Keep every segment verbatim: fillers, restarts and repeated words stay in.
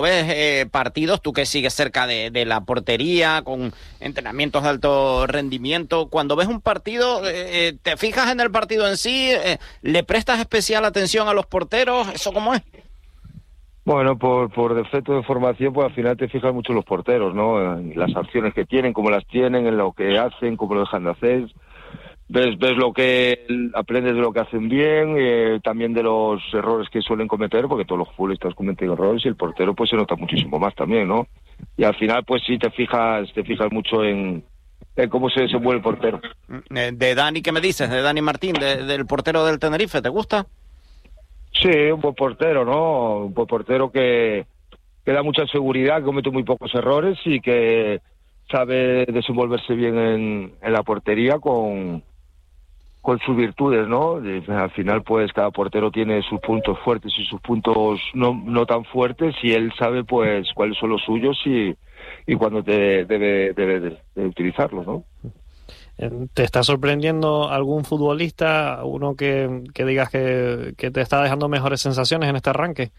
ves eh, partidos, tú que sigues cerca de, de la portería, con entrenamientos de alto rendimiento, cuando ves un partido, eh, ¿te fijas en el partido en sí? Eh, ¿Le prestas especial atención a los porteros? ¿Eso cómo es? Bueno, por, por defecto de formación, pues al final te fijas mucho en los porteros, ¿no? En las acciones que tienen, cómo las tienen, en lo que hacen, cómo lo dejan de hacer. Ves, ves lo que aprendes de lo que hacen bien, eh, también de los errores que suelen cometer, porque todos los futbolistas cometen errores y el portero pues se nota muchísimo más también, ¿no? Y al final pues sí te fijas, te fijas mucho en, en cómo se desenvuelve el portero. De Dani, ¿qué me dices? De Dani Martín, de, del portero del Tenerife, ¿te gusta? Sí, un buen portero, ¿no? Un buen portero que, que da mucha seguridad, que comete muy pocos errores y que sabe desenvolverse bien en, en la portería con con sus virtudes, ¿no? Y al final, pues, cada portero tiene sus puntos fuertes y sus puntos no, no tan fuertes, y él sabe, pues, cuáles son los suyos y, y cuándo te, debe, debe de, de utilizarlos, ¿no? ¿Te está sorprendiendo algún futbolista, uno que, que digas que, que te está dejando mejores sensaciones en este arranque?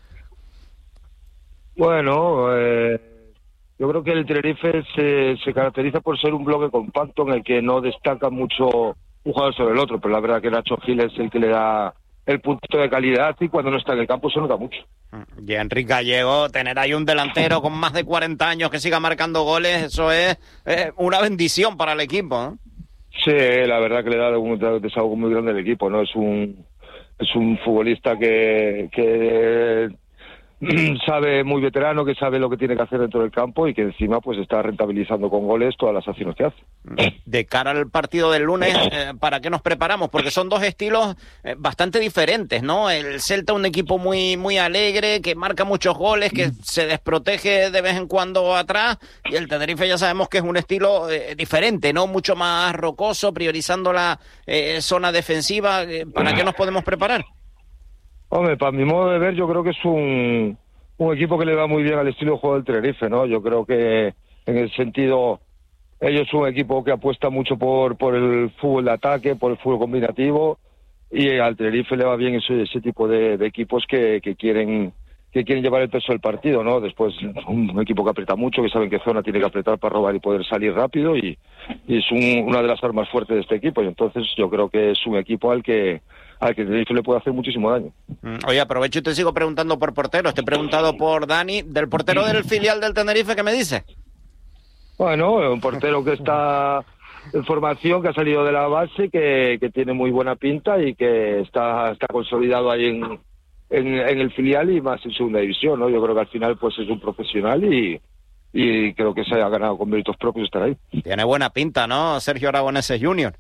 Bueno, eh, yo creo que el Tenerife se, se caracteriza por ser un bloque compacto en el que no destaca mucho un jugador sobre el otro, pero la verdad que Nacho Gil es el que le da el puntito de calidad y cuando no está en el campo se nota mucho. Y Enrique Gallego, tener ahí un delantero con más de cuarenta años que siga marcando goles, eso es eh, una bendición para el equipo, ¿no? Sí, la verdad que le da un desahogo muy grande al equipo, ¿no? Es un es un futbolista que, que sabe, muy veterano, que sabe lo que tiene que hacer dentro del campo y que encima pues está rentabilizando con goles todas las acciones que hace. De cara al partido del lunes, eh, ¿para qué nos preparamos? Porque son dos estilos eh, bastante diferentes, ¿no? El Celta, un equipo muy muy alegre, que marca muchos goles, que se desprotege de vez en cuando atrás, y el Tenerife ya sabemos que es un estilo eh, diferente, ¿no? Mucho más rocoso, priorizando la eh, zona defensiva. ¿Para qué nos podemos preparar? Hombre, para mi modo de ver, yo creo que es un, un equipo que le va muy bien al estilo de juego del Tenerife, ¿no? Yo creo que en el sentido, ellos son un equipo que apuesta mucho por, por el fútbol de ataque, por el fútbol combinativo, y al Tenerife le va bien ese, ese tipo de, de equipos que, que quieren que quieren llevar el peso del partido, ¿no? Después, un equipo que aprieta mucho, que saben qué zona tiene que apretar para robar y poder salir rápido, y, y es un, una de las armas fuertes de este equipo, y entonces yo creo que es un equipo al que al que Tenerife le puede hacer muchísimo daño. Oye, aprovecho y te sigo preguntando por porteros. Te he preguntado por Dani, del portero del filial del Tenerife, ¿qué me dice? Bueno, un portero que está en formación, que ha salido de la base, que, que tiene muy buena pinta y que está, está consolidado ahí en, en, en el filial y más en segunda división, ¿no? Yo creo que al final pues es un profesional y, y creo que se ha ganado con méritos propios estar ahí. Tiene buena pinta, ¿no? Sergio Aragonés junior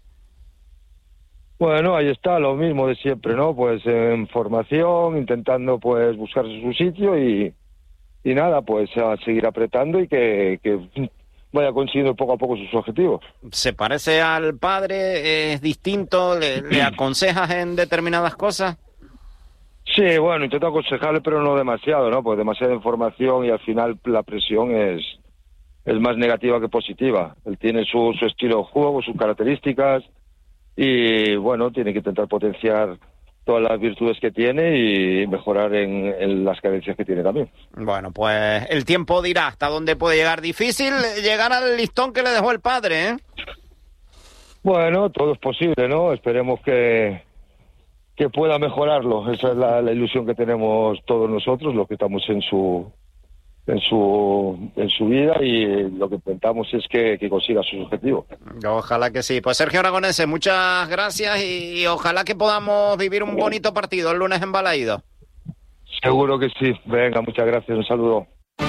Bueno, ahí está, lo mismo de siempre, ¿no? Pues en formación, intentando pues buscarse su sitio y, y nada, pues a seguir apretando y que, que vaya consiguiendo poco a poco sus objetivos. ¿Se parece al padre? ¿Es distinto? ¿Le, le aconsejas en determinadas cosas? Sí, bueno, intento aconsejarle, pero no demasiado, ¿no? Pues demasiada información y al final la presión es, es más negativa que positiva. Él tiene su, su estilo de juego, sus características, y bueno, tiene que intentar potenciar todas las virtudes que tiene y mejorar en, en las carencias que tiene también. Bueno, pues el tiempo dirá hasta dónde puede llegar. Difícil llegar al listón que le dejó el padre, ¿eh? Bueno, todo es posible, ¿no? Esperemos que, que pueda mejorarlo. Esa es la, la ilusión que tenemos todos nosotros, los que estamos en su en su en su vida, y lo que intentamos es que, que consiga sus objetivos. Ojalá que sí. Pues Sergio Aragonés, muchas gracias y, y ojalá que podamos vivir un bonito partido el lunes en Balaídos. Seguro que sí. Venga, muchas gracias, un saludo.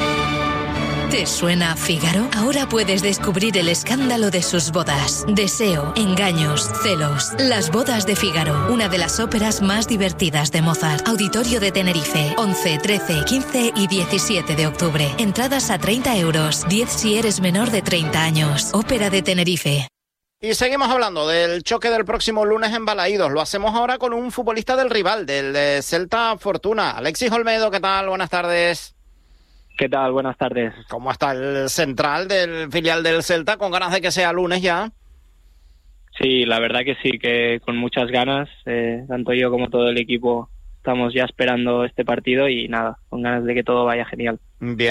¿Te suena Fígaro? Ahora puedes descubrir el escándalo de sus bodas. Deseo, engaños, celos. Las bodas de Fígaro, una de las óperas más divertidas de Mozart. Auditorio de Tenerife, once, trece, quince y diecisiete de octubre. Entradas a treinta euros, diez si eres menor de treinta años. Ópera de Tenerife. Y seguimos hablando del choque del próximo lunes en Balaídos. Lo hacemos ahora con un futbolista del rival, del de Celta Fortuna. Alexis Olmedo, ¿qué tal? Buenas tardes. ¿Qué tal? Buenas tardes. ¿Cómo está el central del filial del Celta? ¿Con ganas de que sea lunes ya? Sí, la verdad que sí, que con muchas ganas, eh, tanto yo como todo el equipo estamos ya esperando este partido y nada, con ganas de que todo vaya genial. Bien.